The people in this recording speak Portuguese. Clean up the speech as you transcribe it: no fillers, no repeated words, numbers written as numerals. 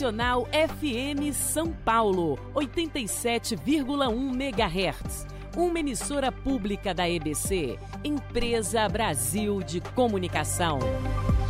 Nacional FM São Paulo, 87,1 MHz. Uma emissora pública da EBC, Empresa Brasil de Comunicação.